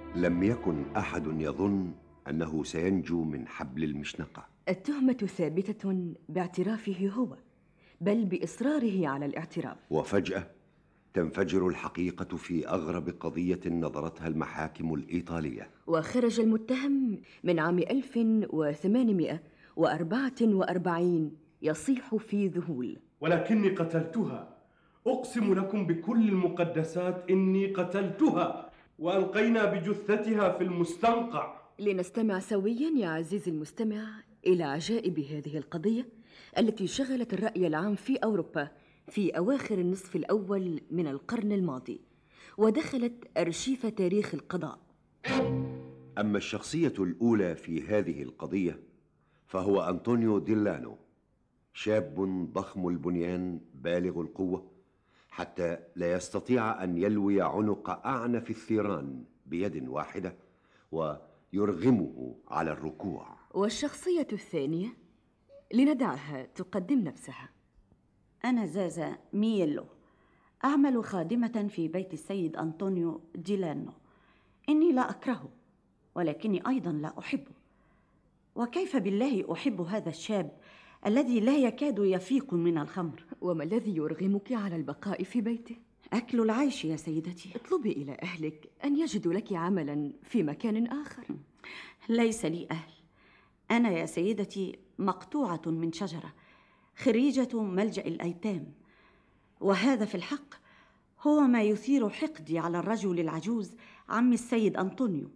لم يكن أحد يظن أنه سينجو من حبل المشنقة. التهمة ثابتة باعترافه هو، بل بإصراره على الاعتراف. وفجأة تنفجر الحقيقة في أغرب قضية نظرتها المحاكم الإيطالية. وخرج المتهم من عام 1844 يصيح في ذهول: ولكني قتلتها، أقسم لكم بكل المقدسات إني قتلتها، وألقينا بجثتها في المستنقع. لنستمع سويا يا عزيزي المستمع إلى عجائب هذه القضية التي شغلت الرأي العام في أوروبا في أواخر النصف الأول من القرن الماضي، ودخلت أرشيف تاريخ القضاء. أما الشخصية الأولى في هذه القضية فهو أنطونيو ديلانو، شاب ضخم البنيان بالغ القوة حتى لا يستطيع أن يلوي عنق أعنف الثيران بيد واحدة ويرغمه على الركوع. والشخصية الثانية لندعها تقدم نفسها. أنا زازا مييلو، أعمل خادمة في بيت السيد أنطونيو ديلانو. إني لا أكرهه، ولكني أيضا لا أحبه. وكيف بالله أحب هذا الشاب الذي لا يكاد يفيق من الخمر؟ وما الذي يرغمك على البقاء في بيته؟ أكل العيش يا سيدتي. اطلبي إلى أهلك أن يجدوا لك عملا في مكان آخر. ليس لي أهل. أنا يا سيدتي مقطوعة من شجرة، خريجة ملجأ الأيتام، وهذا في الحق هو ما يثير حقدي على الرجل العجوز عم السيد أنطونيو.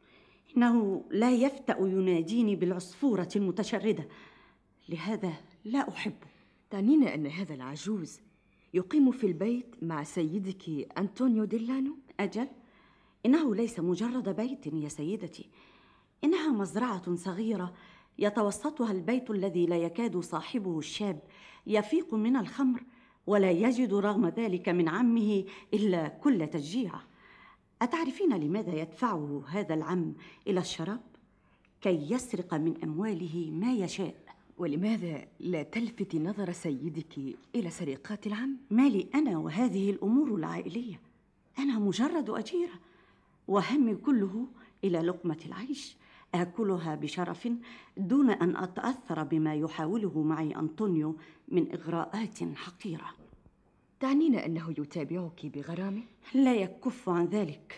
إنه لا يفتأ يناديني بالعصفورة المتشردة، لهذا لا أحبه. تعنين أن هذا العجوز يقيم في البيت مع سيدك أنطونيو ديلانو؟ أجل، إنه ليس مجرد بيت يا سيدتي، إنها مزرعة صغيرة يتوسطها البيت الذي لا يكاد صاحبه الشاب يفيق من الخمر ولا يجد رغم ذلك من عمه إلا كل تشجيع. أتعرفين لماذا يدفعه هذا العم إلى الشراب؟ كي يسرق من أمواله ما يشاء. ولماذا لا تلفت نظر سيدك إلى سرقات العم؟ مالي أنا وهذه الأمور العائلية؟ أنا مجرد أجيرة، وهمي كله إلى لقمة العيش آكلها بشرف دون أن أتأثر بما يحاوله معي أنطونيو من إغراءات حقيرة. تعنين أنه يتابعك بغرامه؟ لا يكف عن ذلك،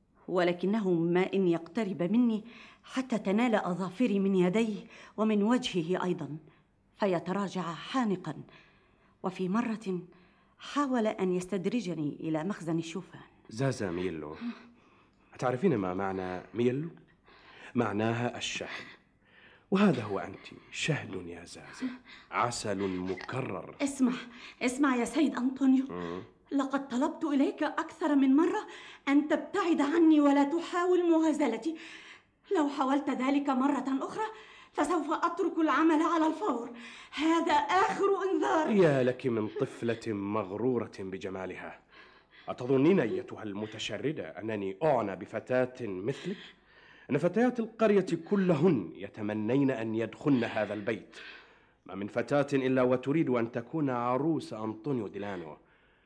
ولكنه ما إن يقترب مني حتى تنال أظافري من يديه ومن وجهه أيضا فيتراجع حانقا. وفي مرة حاول أن يستدرجني إلى مخزن الشوفان. زازا مييلو، أتعرفين ما معنى مييلو؟ معناها الشهد، وهذا هو أنت، شهد يا زازا، عسل مكرر. اسمع يا سيد أنطونيو، لقد طلبت إليك أكثر من مرة أن تبتعد عني ولا تحاول مغازلتي. لو حاولت ذلك مرة أخرى فسوف أترك العمل على الفور. هذا آخر إنذار. يا لك من طفلة مغرورة بجمالها. أتظنين أيتها المتشردة أنني أعنى بفتاة مثلك؟ أن فتيات القرية كلهن يتمنين أن يدخلن هذا البيت. ما من فتاة إلا وتريد أن تكون عروس أنطونيو ديلانو.